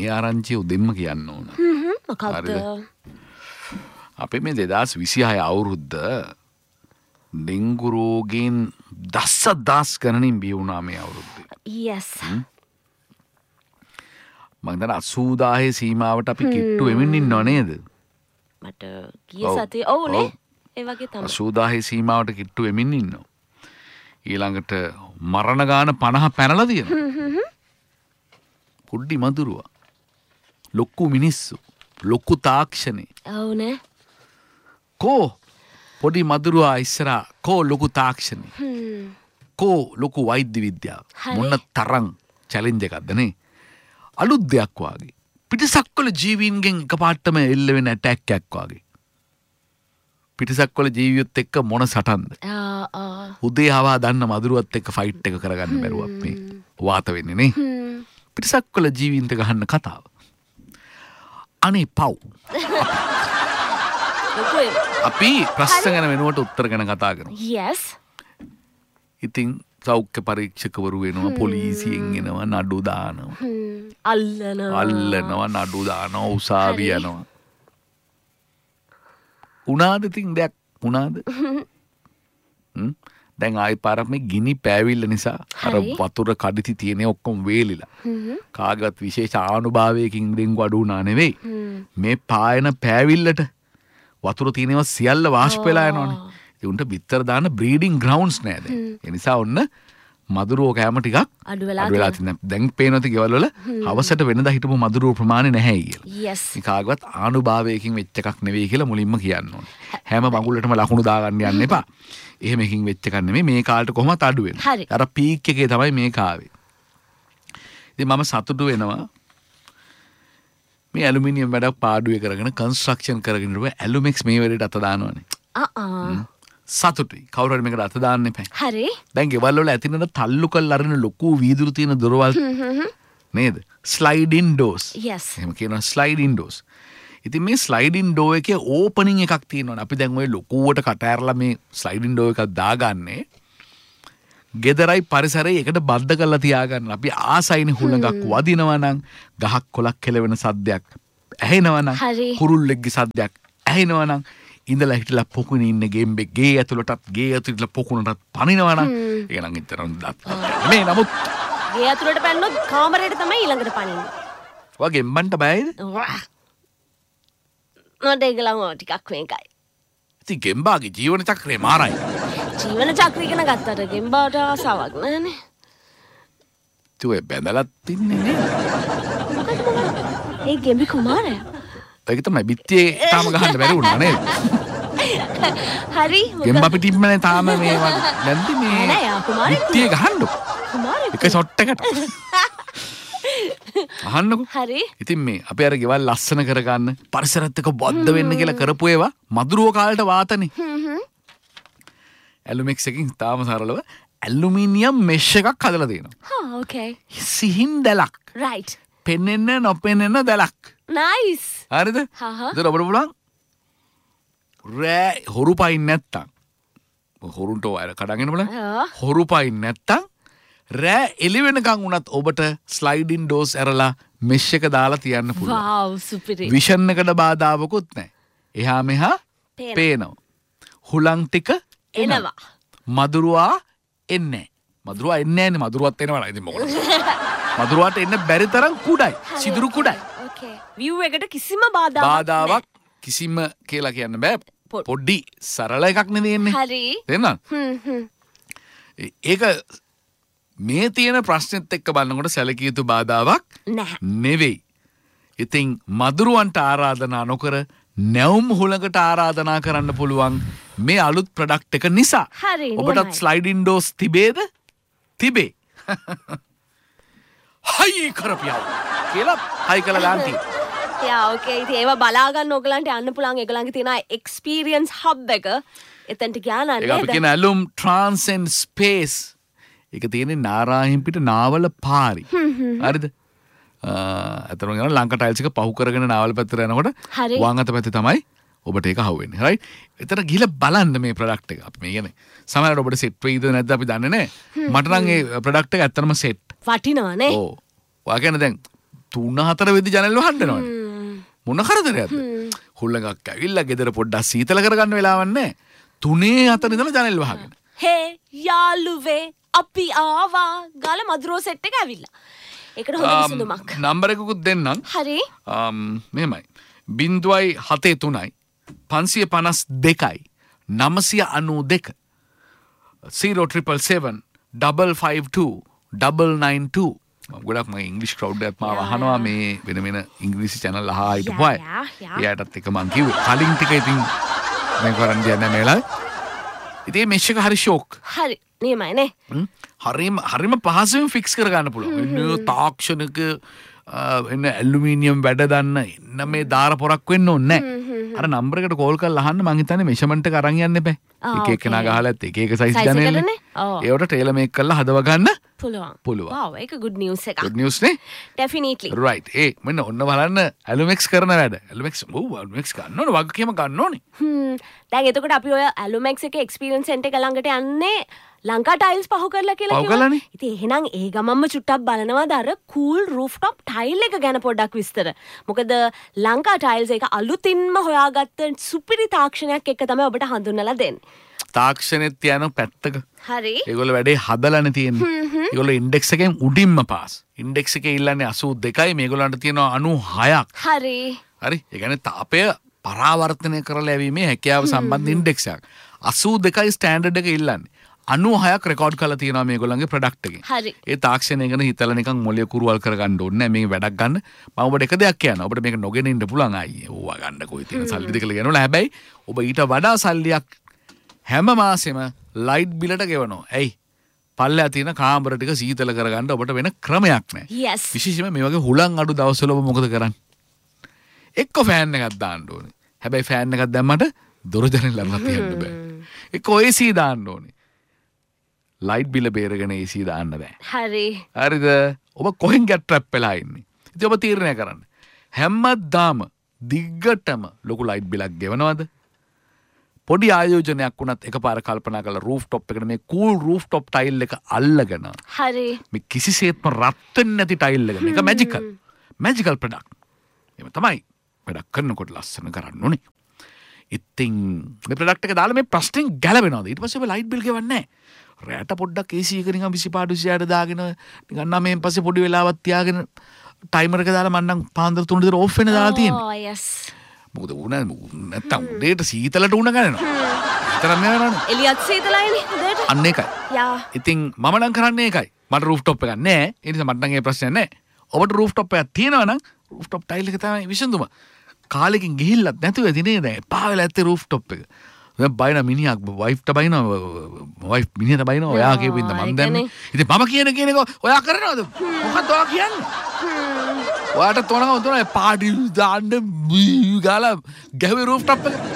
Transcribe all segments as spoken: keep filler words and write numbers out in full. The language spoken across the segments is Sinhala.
මේ ආරංචිය උදෙන්ම කියන්න ඕන. හ්ම් මොකක්ද? අපේ මේ දෙදාස් විසිහය අවුරුද්ද ඩෙංගු රෝගයෙන් දසදහස් ගණනින් බිහි වුණා මේ අවුරුද්දේ. yes. මම හිතන අසූදාහේ සීමාවට අපි කිට්ටු වෙමින් ඉන්නව නේද? මට ගිය සතියේ ඔව් නේ ඒ වගේ තමයි. අසූදාහේ සීමාවට කිට්ටු වෙමින් ඉන්නවා. ඊළඟට මරණ ගාන පනහ පැනලා තියෙනවා. පොඩ්ඩි මදුරුවා. ලොකු මිනිස්සු. ලොකු තාක්ෂණේ. ඔව් නේ. කෝ පොඩි මදුරුවා ඉස්සරහා කෝ ලොකු තාක්ෂණේ. කෝ ලොකු වෛද්‍ය විද්‍යාව. මොන තරම් චැලෙන්ජ් එකක්ද නේ? අලුත් දෙයක් වාගේ. පිටසක්වල ජීවීන්ගෙන් එකපාරටම එල්ල වෙන ඇටැක් එකක් වාගේ. පිටසක්වල ජීවියොත් එක්ක මොන සටන්ද? ආ ආ. උදේ හවා දන්න මදුරුවත් එක්ක ෆයිට් එක කරගන්න බැරුව අපි වාත වෙන්නේ නේ. පිටසක්වල ජීවීන්ට ගහන්න කතාව. අනේ පව්. අපි ප්‍රශ්න ගැන වෙනුවට උත්තර ගැන කතා කරමු. yes. ඉතින් සෞඛ්‍ය පරීක්ෂකවරු වෙනවා, පොලිසියෙන් එනවා, නඩු දානවා. අල්ලනවා. අල්ලනවා, නඩු දානවා, උසාවි යනවා. උනාද ඉතින් දෙයක් උනාද? හ්ම්. දැන් ආයි පාරක් මේ ගිනි පෑවිල්ල නිසා අර වතුර කඩਿති තියෙන ඔක්කොම වේලිලා. කාගවත් විශේෂ ආනුභාවයකින් ඩෙන්ගු අඩු වුණා නෙවෙයි. මේ පායන පෑවිල්ලට වතුර තියෙනවා සියල්ල වාෂ්ප වෙලා යනවනේ. ඒ උන්ට බිත්තර දාන බ්‍රීඩින් ග්‍රවුන්ඩ්ස් නෑ දැන්. ඒ නිසා ඔන්න මදුරුවෝ කෑම ටිකක් අඩු වෙලා තියෙනවා. දැන් පේනවාද ගෙවල් වල හවසට වෙනදා හිටපු මදුරුවෝ ප්‍රමාණය නැහැ කියලා. yes. මේ කාගවත් ආනුභාවයකින් වෙච්ච එකක් නෙවෙයි කියලා මුලින්ම කියන්න ඕනේ. හැම මඟුලටම ලකුණු දාගන්න යන්න එපා. එහෙම එකකින් වෙච්ච එකක් නෙමෙයි. මේ කාලේට කොහොමද අඩු වෙන්නේ? අර පීක් එකේ තමයි මේක ආවේ. ඉතින් මම සතුටු වෙනවා. මේ ඇලුමිනියම් වැඩක් පාඩුවේ කරගෙන කන්ස්ට්‍රක්ෂන් කරගෙන ඉරුව ඇලුමෙක්ස් මේ වෙලෙට අත දානවනේ. අ ආ. සතුටුයි. කවුරු හරි මේකට අත දාන්න එපා. හරි. දැන් ගෙවල් වල ඇතිනන තල්ලු කරලා අරින ලොකු වීදුරු තියෙන දොරවල් නේද? ස්ලයිඩින් ඩෝස්. yes. එහෙම කියනවා ස්ලයිඩින් ඩෝස්. ඉතින් මේ ස්ලයිඩින් ඩෝ එකේ ඕපනින් එකක් තියෙනවනේ. අපි දැන් ওই ලොකුවට කට ඇරලා මේ ස්ලයිඩින් ඩෝ එකක් දාගන්නේ. ගෙදරයි පරිසරයි එකට බද්ධ කරලා තියාගන්න. අපි ආසයිනේ හුලඟක් වදිනවා නම්, ගහක් කොලක් කෙලවෙන සද්දයක් ඇහෙනවා නම්, කුරුල්ලෙක්ගේ සද්දයක් ඇහෙනවා නම්, ඉඳලා හිටලා පොකුණේ ඉන්න ගෙම්බේ ගේ ඇතුළටත් ගේ ඇතුළට පොකුණටත් පනිනවා නම්, ඒක නම් ඉතරම් දත්. මේ නමුත් ගේ ඇතුළට පැන්නොත් කාමරේට තමයි ඊළඟට පනින්නේ. ඔයා ගෙම්බන්ට බයයිද? මට ඒගලම ටිකක් මේකයි. ඉතින් ගෙම්බාගේ ජීවන චක්‍රය මාරයි. ජීවන චක්‍රය ඉගෙන ගත්තට ගෙම්බාට ආසාවක් නැහැනේ. තුේ බැඳලත් ඉන්නේ නේ. ඒ ගෙම්බි කුමාරයා. ඒක තමයි බිත්තියේ තාම ගහන්න බැරි වුණා නේද? හරි. ගෙම්බා පිටින්මනේ තාම මේ නැද්ද මේ? නෑ යා කුමාරයා. බිත්තියේ ගහන්නකො. කුමාරයා. එක ෂොට් එකකට. අහන්නකො. හරි. ඉතින් මේ අපි අර ගෙවල් ලස්සන කරගන්න පරිසරත් එක්ක බද්ධ වෙන්න කියලා කරපු ඒවා මදුරුව කාලේට වාතනේ. ඇලුමික්ස් එකකින් තාම සරලව ඇලුමිනියම් මෙෂ් එකක් හදලා තියෙනවා. හා ඕකේ. සිහින් දැලක්. රයිට්. පෙන්නෙන්න නොපෙන්නෙන්න දැලක්. නයිස්. හරිද? ඒතර ඔබට පුළුවන් රෑ හොරු පයින් නැත්තම් හොරුන්ට වයර කඩගෙන බලන්න. හොරු පයින් නැත්තම් රෑ එළි වෙනකන් උනත් ඔබට ස්ලයිඩින් ඩෝස් ඇරලා මෙෂ් එක දාලා තියන්න පුළුවන්. වව් සුපිරි. විෂන් එකට බාධාවකුත් නැහැ. එහා මෙහා පේනවා. හුලං ටික එනවා. මදුරුවා එන්නේ. මදුරුවා එන්නේ නැන්නේ මදුරුවත් එනවලා ඉතින් මොකද? මදුරුවාට එන්න බැරි තරම් කුඩයි. සිදුරු කුඩයි. ඕකේ. view එකට කිසිම බාධාවක් බාධාවක් කිසිම කියලා කියන්න බෑ. පොඩි සරල එකක් නේ දෙන්නේ. හරි. තේරෙනවද? හ්ම් හ්ම්. ඒක මේ තියෙන ප්‍රශ්නෙත් එක්ක බලනකොට සැලකිය යුතු බාධාවක් නෙවෙයි. ඉතින් මදුරුවන්ට ආරාධනා නොකර නැවුම් හුලඟට ආරාධනා කරන්න පුළුවන් මේ අලුත් ප්‍රොඩක්ට් එක නිසා. ඔබටත් ස්ලයිඩින් ඩෝස් තිබේද? තිබේ. හයි කරපියව කියලා හයි කළා දාන්ති. යා ඕකේ. ඉතින් ඒව බලා ගන්න ඕගලන්ට යන්න පුළුවන්. ඒගලන්ගේ තියෙන එක්ස්පීරියන්ස් හබ් එක එතනට ගියා නේද? ඒක අපි කියන ඇලුම් ට්‍රාන්සෙන්ඩ් ස්පේස්. ඒක තියෙන්නේ නාරාහෙන් පිට නාවල පාරි. හරිද? අතන යන ලංකා ටයිල්ස් එක පහු කරගෙන නාවල පැත්තට යනකොට වම් අත පැත්තේ තමයි ඔබට ඒක හවුවෙන්නේ. රයිට්? එතන ගිහලා බලන්න මේ ප්‍රොඩක්ට් එක. අපි මේ කියන්නේ සමහරවිට ඔබට සෙට් වෙයිද නැද්ද අපි දන්නේ නැහැ. මට නම් ඒ ප්‍රොඩක්ට් එක ඇත්තටම සෙට්. වටිනවා නේ? ඔව්. ඔයා කියන්නේ දැන් තුන හතර වෙදි ජනල් වහන්න වෙනවනේ. මොන කරදරයක්ද? හුළඟක් ඇවිල්ලා ගෙදර පොඩ්ඩක් සීතල කරගන්න වෙලාවක් නැහැ. තුනේ හතර ඉඳලා ජනල් වහගෙන. හේ යාළුවේ අපි ආවා ගාල මදුරෝ සෙට් එක ඇවිල්ලා. ඒකට හොඳ විසඳුමක්. නම්බර එකකුත් දෙන්නම්. හරි. මෙහෙමයි. බිංදුවයි හතේ තුනයි පන්සිය පනස් දෙකයි නවසිය අනූ දෙක zero triple seven double five two double nine two. ගොඩක් මගේ ඉංග්‍රීසි ක්‍රවුඩ් එකත් මාව අහනවා මේ වෙන වෙන ඉංග්‍රීසි channel අහා හිටපු අය. එයාටත් එක මං කිව්වේ. කලින් ටික ඉතින් මම කරන් දෙන්නේ නැහැ. ඉතින් මේෂ එක හරි ෂෝක්. හරි. නියමයි නේ. හරිම හරිම පහසුවෙන් ෆික්ස් කරගන්න පුළුවන්. එන්න තාක්ෂණික එන්න ඇලුමිනියම් වැඩ දන්න එන්න මේ දාර පොරක් වෙන්න ඕනේ නැහැ. අර නම්බර එකට කෝල් කරලා අහන්න මං හිතන්නේ මෙෂර්මන්ට් එක අරන් යන්න එපා. එක එක කෙනා ගහලා ඇත්ත එක එක සයිස් දැනෙන්නේ. ඒවට ටේලර් මේක් කරලා හදව ගන්න පුළුවන්. පුළුවන්. wow ඒක good news එකක්. good news නේ? definitely. right. ඒ මෙන්න ඔන්න බලන්න ඇලුමෙක්ස් කරන වැඩ. ඇලුමෙක්ස් ඔව් ඇලුමෙක්ස් ගන්න ඕනේ වගකීම ගන්න ඕනේ. හ්ම්. දැන් එතකොට අපි ඔය ඇලුමෙක්ස් එකේ එක්ස්පීරියන්ස් සෙන්ටර් එක ළඟට යන්නේ ලංකා ටයිල්ස් පහු කරලා කියලා කිව්වා. ඉතින් එහෙනම් ඒ ගමම්ම චුට්ටක් බලනවාද අර cool rooftop tile එක ගැන පොඩ්ඩක් විස්තර. මොකද ලංකා ටයිල්ස් එක අලුතින්ම හොයාගත්ත සුපිරි තාක්ෂණයක් එක්ක තමයි ඔබට හඳුන්වලා දෙන්නේ. තාක්ෂණෙත් යන පැත්තක. හරි. ඒගොල්ලෝ වැඩේ හදලානේ තියෙන්නේ. ඒගොල්ලෝ ඉන්ඩෙක්ස් එකෙන් උඩින්ම පාස්. ඉන්ඩෙක්ස් එකේ ඉල්ලන්නේ අසූ දෙකයි මේගොල්ලන්ට තියෙනවා අනූ හයක්. හරි. හරි. ඒ කියන්නේ තාපය පරාවර්තනය කරලා යැවීමේ හැකියාව සම්බන්ධ ඉන්ඩෙක්ස් එකක්. අසූ දෙකයි ස්ටෑන්ඩඩ් එක ඉල්ලන්නේ. අනූ හයක් රෙකෝඩ් කරලා තියෙනවා මේගොල්ලන්ගේ ප්‍රොඩක්ට් එකේ. හරි. ඒ තාක්ෂණය ගැන හිතලා නිකන් මොළිය කුරුවල් කරගන්න ඕනේ නැහැ. මේක වැඩක් ගන්න. මම ඔබට එක දෙයක් කියනවා. ඔබට මේක නොගෙන ඉන්න පුළුවන් අයියේ. ඕවා ගන්න කොයි තියෙන සල්ලි දෙකල ගෙනවලා. හැබැයි ඔබ ඊට වඩා සල්ලියක් හැම මාසෙම ලයිට් බිලට ගෙවනවා. ඇයි? පල්ලෙහා තියෙන කාමර ටික සීතල කරගන්න ඔබට වෙන ක්‍රමයක් නැහැ. yes. විශේෂයෙන්ම මේ වගේ හුලං අඩු දවස්වල ඔබ මොකද කරන්නේ? එක්ක ෆෑන් එකක් දාන්න ඕනේ. හැබැයි ෆෑන් එකක් දැම්මට දොර ජනෙල් අරලා තියන්න බෑ. එක්ක ඒ සී දාන්න ඕනේ. ලයිට් බිල බේරගෙන ඒ සී දාන්න බෑ. හරි. හරිද? ඔබ කොහෙන් ගැට් ට්‍රැප් වෙලා ඉන්නේ? ඉතින් ඔබ තීරණය කරන්න. හැමදාම දිග්ගටම ලොකු ලයිට් බිලක් ගෙවනවද? පොඩි ආයෝජනයක් වුණත් එකපාර කල්පනා කරලා රූෆ් টොප් එකට මේ කූල් රූෆ් টොප් ටයිල් එක අල්ලගෙන. හරි. මේ කිසිසේත්ම රත් වෙන්නේ නැති ටයිල් එක. මේක මැජිකල්. Magical product. එහෙම තමයි. වැඩක් කරනකොට ලස්සන කරන්න ඕනේ. ඉතින් මේ ප්‍රොඩක්ට් එක දාලා මේ ප්‍රශ්නෙන් ගැලවෙනවද? ඊට පස්සේ ඔබ ලයිට් බිල් ගෙවන්නේ නැහැ. රැට පොඩ්ඩක් ඒ සී එක නිකන් විසිපාඩු විසියට දාගෙන නිකන් නමෙන් පස්සේ පොඩි වෙලාවක් තියාගෙන ටයිමර් එක දාලා මන්නම් පාන්දර තුන විතර ඕෆ් වෙන්න දාලා තියෙන්නේ. oh yes. මොකද උණ නැත්තම් උඩේට සීතලට උණ ගන්නවා. විතරක් නෑනවනේ. එළියත් සීතලයිනේ උඩේට. අන්න ඒකයි. යා. ඉතින් මම නම් කරන්නේ ඒකයි. මට රූෆ් টොප් එකක් නෑ. ඒ නිසා මට නම් ඒ ප්‍රශ්නයක් නෑ. ඔබට රූෆ් টොප් එකක් තියෙනවා නම් රූෆ් টොප් ටයිල් එක තමයි විසඳුම. කාලෙකින් ගිහිල්ලත් නැතුව දිනේ දැන් එපා වෙලා ඇත්තේ රූෆ් টොප් එක. දැන් බයින මිනිහක් වයිෆ්ට බයින වයිෆ් මිනිහට බයින ඔයා කියපු ඉඳ මම දැන්නේ. ඉතින් මම කියන කියන එක ඔයා කරනවද? මොකක්ද ඔයා කියන්නේ? ඔයාට තෝරනවා තෝරනවා පාටි දාන්න බී ගාලා ගැහුවේ රූෆ් টොප් එක.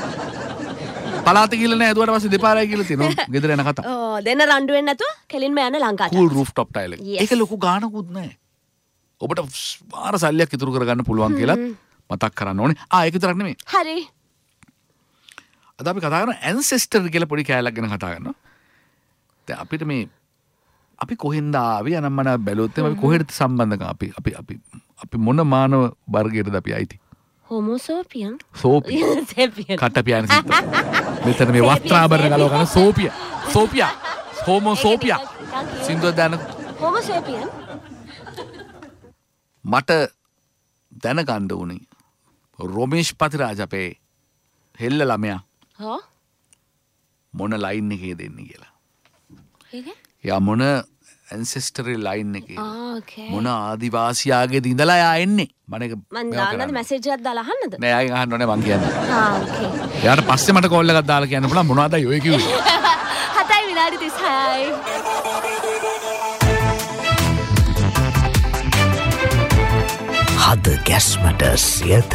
පලාත ගිහලා නෑ එදුවට පස්සේ දෙපාරයි කියලා තියෙනවා. ගෙදර යන කතා. ඕ දෙන්න රණ්ඩු වෙන්නේ නැතුව කෙලින්ම යන ලංකාවට. කූල් රූෆ් টොප් ටයිල් එක. ඒක ලොකු ගානකුත් නෑ. ඔබට වාර සල්ලියක් ඉතුරු කරගන්න පුළුවන් කියලා මතක් කරන්න ඕනේ. ආ ඒක විතරක් නෙමෙයි. හරි. අද අපි කතා කරන ඇන්සෙස්ටර් කියලා පොඩි කෑල්ලක් ගැන කතා කරනවා. දැන් අපිට මේ අපි කොහෙන්ද ආවේ අනම්මන බැලුවොත් අපි කොහෙද සම්බන්ධකම් අපි අපි අපි අපි මොන මානව වර්ගයටද අපි අයිති? homo sapien. සෝපිය. sapien. කට පියාන සිත්. මෙතන මේ වස්ත්‍රාභරණ ගලව ගන්න සෝපිය. සෝපියා. homo සෝපියා. සින්දුව දාන homo sapien. මට දැනගන්න උනේ රොමේෂ් පතිරාජ අපේ හෙල්ල ළමයා හා මොන ලයින් එකේ දෙන්නේ කියලා. ඒක? යා මොන ඇන්සෙස්ටරි ලයින් එකේ ආ ඕකේ. මොන ආදිවාසියාගේද ඉඳලා යා එන්නේ. මම ඒක මං දාන්නද මැසේජ් එකක් දාලා අහන්නද? නෑ ආයෙ අහන්න ඕනේ මං කියන්නේ. ආ ඕකේ. යාට පස්සේ මට කෝල් එකක් දාලා කියන්න පුළුවන් මොනවදයි ඔය කිව්වේ. හතයි විනාඩි තිස්හයයි. හද ගැස්මට සියත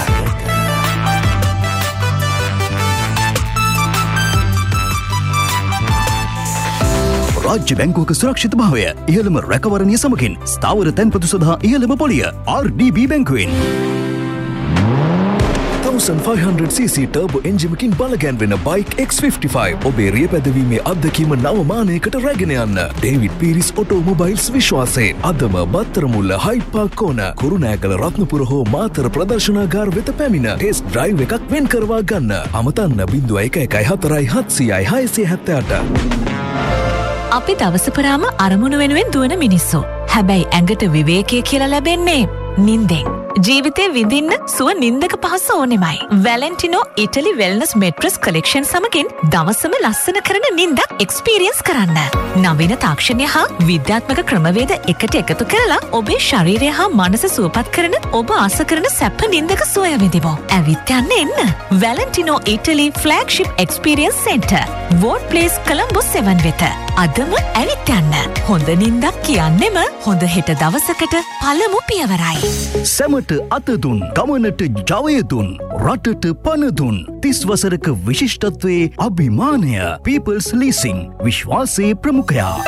රාජ්‍ය බැංකුවක සුරක්ෂිත භාවය ඉහළම රැකවරණය සමගින් ස්ථාවර තැන්පතු සඳහා ඉහළම පොලිය ආර් ඩී බී බැංකුවෙන්. තව fifteen hundred c c turbo engine කින් බලගැන්වෙන bike X fifty-five ඔබේ රිය පැදවීමේ අත්දැකීම නව මානයකට රැගෙන යන්න. ඩේවිඩ් පීරිස් ඔටෝමොබයිල්ස් විශ්වාසයෙන් අදම බත්තර මුල්ල හයිඩ් පාක් කෝන කුරුණෑගල රත්නපුර හෝ මාතර ප්‍රදර්ශනාගාර වෙත පැමිණ ටෙස්ට් ඩ්‍රයිව් එකක් වෙන් කරවා ගන්න. අමතන්න zero one one one four seven zero six seven seven. අපි දවස පුරාම අරමුණු වෙනුවෙන් දුවන මිනිස්සු. හැබැයි ඇඟට විවේකයේ කියලා ලැබෙන්නේ නිින්දෙන්. ජීවිතේ විඳින්න සුව නිින්දක පහස ඕනෙමයි. වැලෙන්ටිනෝ ඉටලි වෙල්නස් මෙට්‍රස් කලෙක්ෂන් සමගින් දවසම ලස්සන කරන නිින්දක් එක්ස්පීරියන්ස් කරන්න. නවීන තාක්ෂණය හා විද්‍යාත්මක ක්‍රමවේද එකට එකතු කරලා ඔබේ ශරීරය හා මනස සුවපත් කරන ඔබ ආස කරන සැප නිින්දක සුවය විඳිමු. ඇවිත් යන්න එන්න. වැලෙන්ටිනෝ ඉටලි flagship experience centre. Word place කොලම්බෝ seven වෙත. අදම ඇවිත් යන්න. හොඳ නිින්දක් කියන්නෙම හොඳ හෙට දවසකට පළමු පියවරයි. සැමට අතදුන් ගමනට ජවයදුන් රටට පනදුන් තිස් වසරක විශිෂ්ටත්වයේ අභිමානය පීපල්ස් ලීසිං විශ්වාසයේ ප්‍රමුඛයා.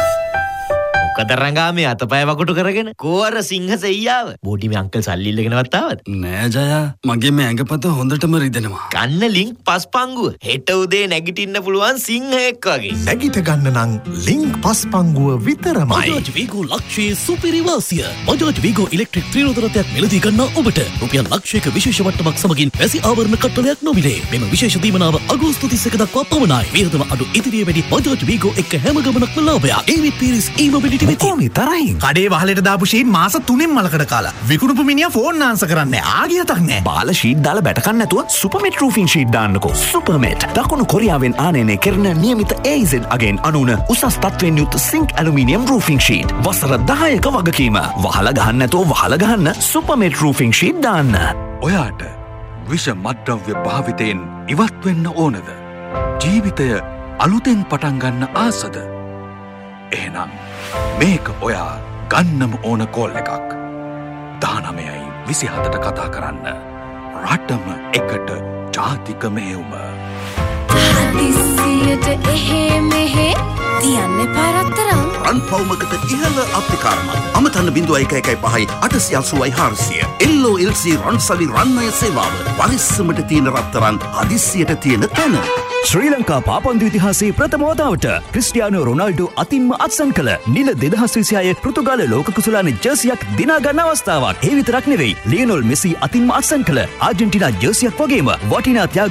කතරංගාමේ අතපය වකුටු කරගෙන කෝර සිංහ සෙයියාව බෝඩි මේ අංකල් සල්ලි ඉල්ලගෙනවත් ආවද? නෑ ජයා මගේ මේ ඇඟපත හොඳටම රිදෙනවා. කන්න ලින්ක් පස්පංගුව හෙට උදේ නැගිටින්න පුළුවන් සිංහෙක් වගේ. නැගිට ගන්න නම් ලින්ක් පස්පංගුව විතරමයි. බජාජ් වීගෝ ලක්ෂයේ සුපිරි වාසිය. බජාජ් වීගෝ ඉලෙක්ට්‍රික් ත්‍රිරෝද රථයක් මිලදී ගන්න ඔබට රුපියල් ලක්ෂයක විශේෂ වට්ටමක් සමගින් වැසි ආවරණ කට්ටලයක් නොමිලේ. මෙම විශේෂ දීමනාව අගෝස්තු තිස් එක දක්වා පමණයි. වියදම අඩු ඉදිරියේ වැඩි බජාජ් වීගෝ එක්ක හැම ගමනක්ම ලාභයක්. ඩේවිඩ් පීරිස් e-mobility කොහොමද තරහින් කඩේ වහලට දාපු ෂීට් මාස තුනෙන් මලකට කාලා විකුණුපු මිනිහා ෆෝන් ආන්සර් කරන්නේ ආගියතක් නෑ. බාල ෂීට් දාලා බැට ගන්න නැතුව සුපර්මෙට් රූෆින් ෂීට් දාන්නකෝ. සුපර්මෙට් දකුණු කොරියාවෙන් ආනයනය කරන නියමිත A Z අගෙන් අනුන උසස් තත්ත්වයෙන් යුත් සිංක් ඇලුමිනියම් රූෆින් ෂීට්. වසර දහයක වගකීම. වහලා ගහන්න නැතුව වහලා ගහන්න සුපර්මෙට් රූෆින් ෂීට් දාන්න. ඔයාට විෂ මත්ද්‍රව්‍ය භාවිතයෙන් ඉවත් වෙන්න ඕනද? ජීවිතය අලුතෙන් පටන් ගන්න ආසද? එහෙනම් මේක ඔයා ගන්නම ඕන කෝල් එකක්. දානමයයි විසිහතට කතා කරන්න. රටම එකට ජාතික මෙහෙයුම. හදිසියට එහෙ මෙහෙ තියන්න පරත්තරම්. රන් පවුමකට ඉහළ අප්තිකාරම. අමතන්න බිඳුව එක එකයි පහයි අටසිය අසුවයි හාරසිය. එල් ඕ එල් සී රන්සලි රන්නය සේවාව. පරිස්සමට තියෙන රත්තරන් හදිසියට තියෙන තැන. ශ්‍රී ලංකා පාපන්දු ඉතිහාසයේ ප්‍රථම වතාවට ක්‍රිස්ටියානෝ රොනාල්ඩෝ අතින්ම අත්සන් කළ නිල දෙදහස් විසිහය පෘතුගාල ලෝක කුසලාන ජර්සියක් දිනා ගන්න අවස්ථාවක්. ඒ විතරක් නෙවෙයි ලියනොල් මෙසි අතින්ම අත්සන් කළ ආර්ජන්ටිනා ජර්සියක් වගේම වටිනා ත්‍යාග